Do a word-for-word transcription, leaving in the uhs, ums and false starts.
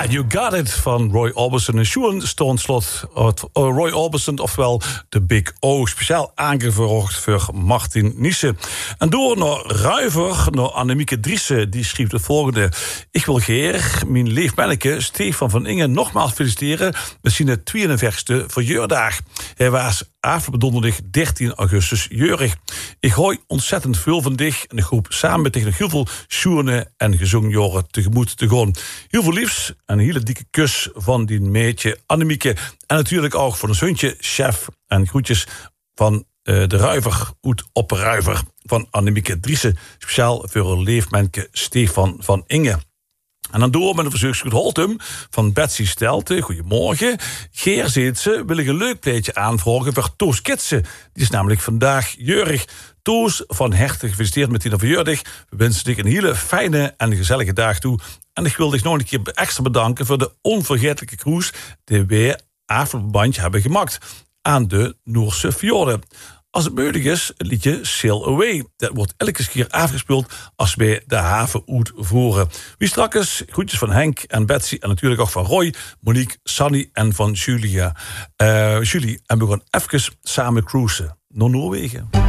You Got It van Roy Orbison en Sjoerd Stoonslot. Roy Orbison, oftewel de Big O. Speciaal aangevraagd voor Martin Niesen. En door naar Ruiver, naar Annemieke Driessen. Die schreef het volgende. Ik wil Geer, mijn leefmanneke Stefan van Ingen, nogmaals feliciteren met zijn tweeënveertigste verjaardag. Hij was afgelopen donderdag dertien augustus jeurig. Ik hoor ontzettend veel van dich en ik hoop samen tegen nog heel veel sjoernen en gezongen jaren tegemoet te gaan. Heel veel liefs en een hele dikke kus van die meidje Annemieke. En natuurlijk ook van ons hondje Chef. En groetjes van uh, de Ruiver, Oet op Ruiver van Annemieke Driessen. Speciaal voor een leefmanneke Stefan van Ingen. En dan door met een verzoekje Holtum van Betsy Stelte. Goedemorgen. Geer zit ze, wil ik een leuk pleetje aanvragen voor Toos Kitsen. Die is namelijk vandaag jeurig. Toos, van harte gefeliciteerd met die verjaardag. We wensen je een hele fijne en gezellige dag toe. En ik wil dich nog een keer extra bedanken voor de onvergetelijke cruise die wij afgelopen bandje hebben gemaakt aan de Noorse fjorden. Als het mogelijk is, het liedje Sail Away. Dat wordt elke keer afgespeeld als wij de haven uitvoeren. Wie straks, groetjes van Henk en Betsy en natuurlijk ook van Roy, Monique, Sunny en van Julia. Uh, Julie, en we gaan even samen cruisen naar Noorwegen.